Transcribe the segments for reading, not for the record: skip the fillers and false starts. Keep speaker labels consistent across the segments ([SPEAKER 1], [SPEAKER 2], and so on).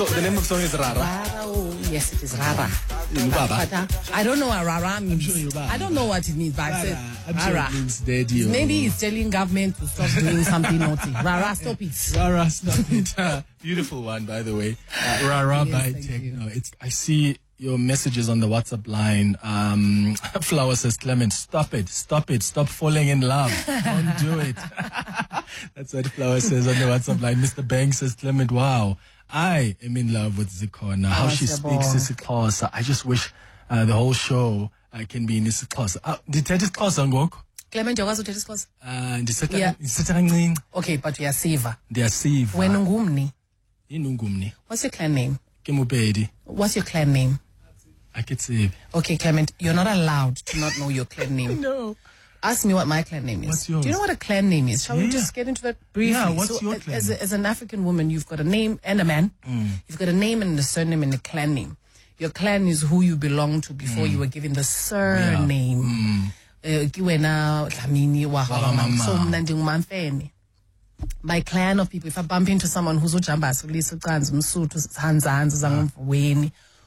[SPEAKER 1] the name of the song is Rara.
[SPEAKER 2] Rara, oh, yes, it is Rara.
[SPEAKER 1] Baba.
[SPEAKER 2] I don't know what Rara means.
[SPEAKER 1] sure you're Baba.
[SPEAKER 2] I don't know what it means, but I said
[SPEAKER 1] I'm sure
[SPEAKER 2] Rara.
[SPEAKER 1] it means daddy.
[SPEAKER 2] Maybe it's telling government to stop doing something naughty. Rara, stop it.
[SPEAKER 1] Rara, stop it. Beautiful one, by the way. Rara
[SPEAKER 2] Yes,
[SPEAKER 1] by
[SPEAKER 2] thank
[SPEAKER 1] Techno. I see your messages on the WhatsApp line. Flower says, Clement, stop falling in love. Don't do it. That's what Flower says on the WhatsApp line. Mr. Banks says, Clement, wow, I am in love with Zikhona. How she speaks isiXhosa. I just wish the whole show can be in isiXhosa. Ndithetha isiXhosa ngoku?
[SPEAKER 2] Clement, uyakwazi uthetha isiXhosa?
[SPEAKER 1] Ndithetha kancinci.
[SPEAKER 2] Okay, but uyasiva.
[SPEAKER 1] Ndiyasiva.
[SPEAKER 2] Wena ungumni?
[SPEAKER 1] Yini ungumni?
[SPEAKER 2] What's your clan name?
[SPEAKER 1] Ke Mopedi.
[SPEAKER 2] What's your clan name?
[SPEAKER 1] Akitsebi.
[SPEAKER 2] Okay, Clement, you're not allowed to not know your clan name.
[SPEAKER 1] No.
[SPEAKER 2] Ask me what my clan name is.
[SPEAKER 1] What's yours?
[SPEAKER 2] Do you know what a clan name is? Shall we just get into that briefly?
[SPEAKER 1] Yeah, what's your clan name?
[SPEAKER 2] As an African woman, you've got a name and a man. You've got a name and a surname and a clan name. Your clan is who you belong to before you were given the surname. Kiwena Dlamini Wahabama. So mna ndingumamfene. My clan of people, if I bump into someone who's uJambasi, Lisa Kanzi, Msuthu, Hanzanzi, Zangumweni,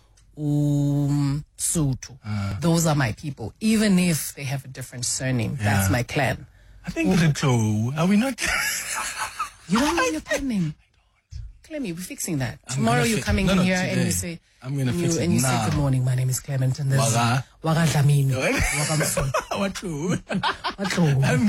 [SPEAKER 2] Sutu. Those are my people. Even if they have a different surname, that's my clan.
[SPEAKER 1] I think Rito, are we not?
[SPEAKER 2] You don't know your clan name? Clemmy, we're fixing that. Tomorrow you're coming in here and you say,
[SPEAKER 1] I'm going to fix it
[SPEAKER 2] and you
[SPEAKER 1] now.
[SPEAKER 2] say, good morning, my name is Clement, and there's
[SPEAKER 1] Waga.
[SPEAKER 2] Waga Dlamini.
[SPEAKER 1] What true? I'm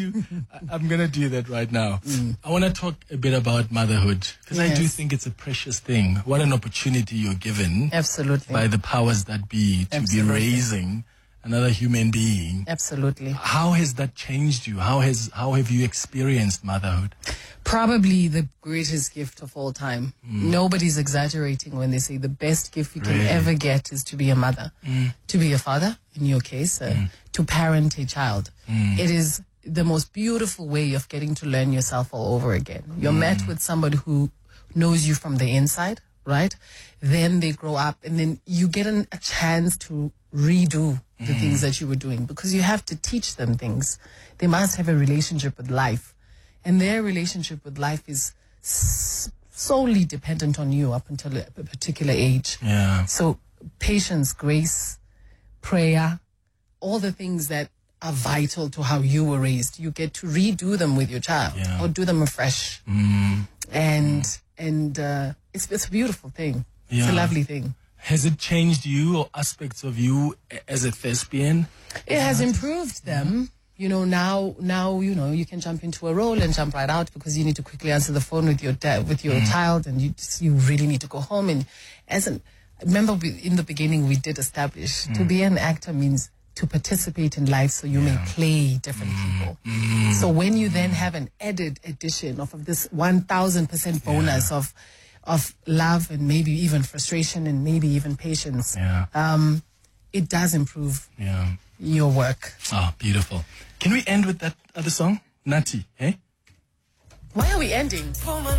[SPEAKER 1] going to do that right now. I want to talk a bit about motherhood, because I do think it's a precious thing. What an opportunity you're given.
[SPEAKER 2] Absolutely.
[SPEAKER 1] By the powers that be to be raising another human being.
[SPEAKER 2] Absolutely.
[SPEAKER 1] How has that changed you? How have you experienced motherhood?
[SPEAKER 2] Probably the greatest gift of all time. Nobody's exaggerating when they say the best gift you can ever get is to be a mother, to be a father, in your case, to parent a child. It is the most beautiful way of getting to learn yourself all over again. You're met with somebody who knows you from the inside, right? Then they grow up and then you get a chance to redo the things that you were doing, because you have to teach them things. They must have a relationship with life, and their relationship with life is solely dependent on you up until a particular age.
[SPEAKER 1] Yeah.
[SPEAKER 2] So patience, grace, prayer, all the things that are vital to how you were raised, you get to redo them with your child or do them afresh. And it's a beautiful thing. It's a lovely thing.
[SPEAKER 1] Has it changed you or aspects of you as a thespian?
[SPEAKER 2] It has improved them. You know, now you know, you can jump into a role and jump right out because you need to quickly answer the phone with your child, and you really need to go home. And remember, in the beginning we did establish to be an actor means to participate in life, so you may play different people. So when you then have an added addition of this 1000% bonus of love and maybe even frustration and maybe even patience, it does improve your work.
[SPEAKER 1] Oh, beautiful. Can we end with that other song? Nati, eh?
[SPEAKER 2] Why are we ending?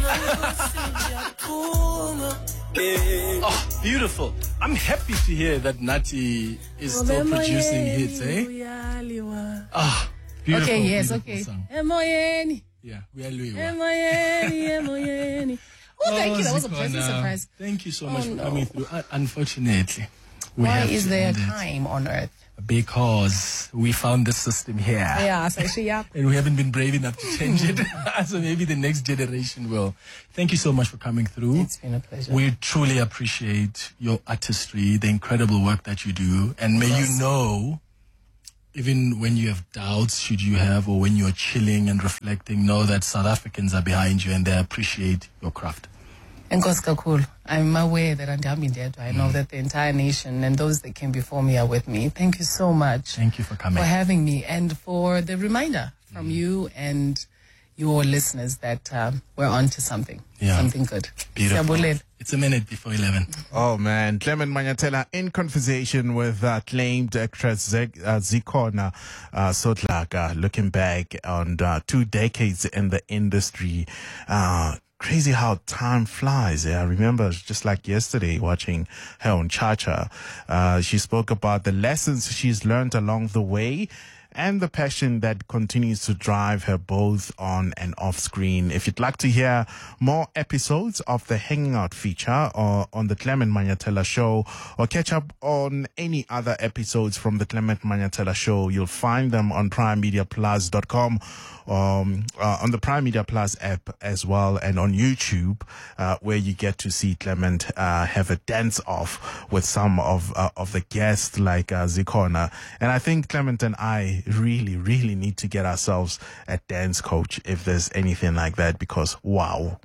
[SPEAKER 1] Oh, beautiful. I'm happy to hear that Nati is still producing hits, eh? Ah, beautiful.
[SPEAKER 2] Okay, yes,
[SPEAKER 1] beautiful
[SPEAKER 2] okay.
[SPEAKER 1] Song.
[SPEAKER 2] Emoyeni.
[SPEAKER 1] Yeah, we are Louis.
[SPEAKER 2] Emoyeni. Oh, thank you. That was a pleasant surprise.
[SPEAKER 1] Thank you so much for coming through. Unfortunately,
[SPEAKER 2] why is there time on earth?
[SPEAKER 1] Because we found the system here.
[SPEAKER 2] Yeah, actually,
[SPEAKER 1] and we haven't been brave enough to change it. So maybe the next generation will. Thank you so much for coming through.
[SPEAKER 2] It's been a pleasure.
[SPEAKER 1] We truly appreciate your artistry, the incredible work that you do. And may you know, even when you have doubts, should you have, or when you're chilling and reflecting, know that South Africans are behind you and they appreciate your craft.
[SPEAKER 2] I'm aware that I know that the entire nation and those that came before me are with me. Thank you so much.
[SPEAKER 1] Thank you for coming.
[SPEAKER 2] For having me and for the reminder from you and your listeners that we're on to something. Something good.
[SPEAKER 1] Beautiful. It's a minute before 11.
[SPEAKER 3] Oh, man. Clement Manyathela in conversation with acclaimed actress Zikhona Sotlaka, looking back on 2 decades in the industry. Crazy how time flies. I remember just like yesterday watching her on Cha-Cha. She spoke about the lessons she's learned along the way and the passion that continues to drive her both on and off screen. If you'd like to hear more episodes of the Hanging Out feature or on the Clement Manyatela Show, or catch up on any other episodes from the Clement Manyatela Show, you'll find them on primemediaplus.com, on the Prime Media Plus app as well, and on YouTube, where you get to see Clement have a dance off with some of the guests like Zikhona. And I think Clement and I really need to get ourselves a dance coach if there's anything like that, because wow.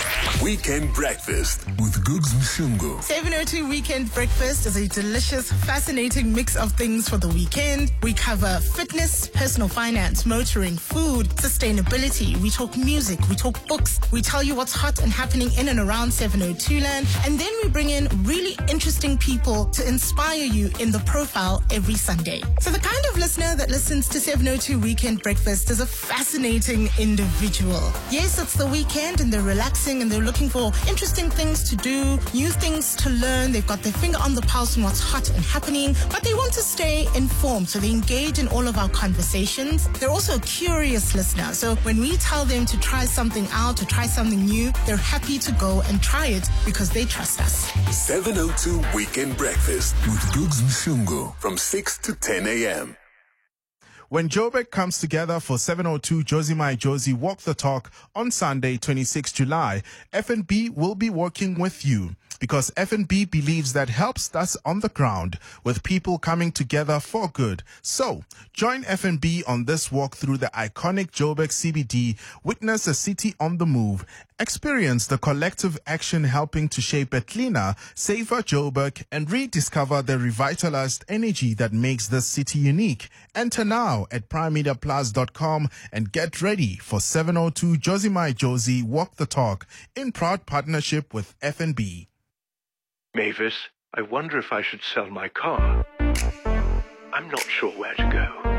[SPEAKER 4] Weekend Breakfast with Googs Mshungu.
[SPEAKER 5] 702 Weekend Breakfast is a delicious, fascinating mix of things for the weekend. We cover fitness, personal finance, motoring, food, sustainability. We talk music, we talk books. We tell you what's hot and happening in and around 702 land. And then we bring in really interesting people to inspire you in the profile every Sunday. So the kind of listener that listens to 702 Weekend Breakfast is a fascinating individual. Yes, it's the weekend and they're relaxing and they're looking for interesting things to do, new things to learn. They've got their finger on the pulse on what's hot and happening, but they want to stay informed, so they engage in all of our conversations. They're also a curious listener, so when we tell them to try something out, to try something new, they're happy to go and try it because they trust us.
[SPEAKER 4] 702 Weekend Breakfast with Googs Mshungu from 6 to 10 a.m.
[SPEAKER 3] When Joburg comes together for 702 Josie My Josie Walk the Talk on Sunday, 26 July, FNB will be working with you, because FNB believes that help starts on the ground with people coming together for good. So, join FNB on this walk through the iconic Joburg CBD, witness a city on the move, experience the collective action helping to shape a cleaner, safer Joburg, and rediscover the revitalized energy that makes this city unique. Enter now at primemediaplus.com and get ready for 702 Josie My Josie Walk the Talk in proud partnership with FNB.
[SPEAKER 6] Mavis, I wonder if I should sell my car. I'm not sure where to go.